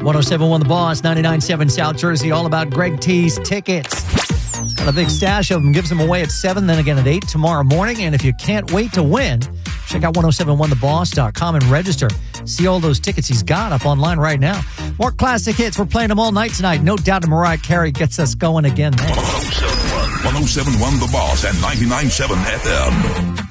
1071 The Boss, 99.7 South Jersey, all about Greg T's tickets. Got a big stash of them. Gives them away at 7, then again at 8 tomorrow morning. And if you can't wait to win, check out 1071theboss.com and register. See all those tickets he's got up online right now. More classic hits. We're playing them all night tonight. No doubt Mariah Carey gets us going again. 1071 The Boss and 99.7 FM.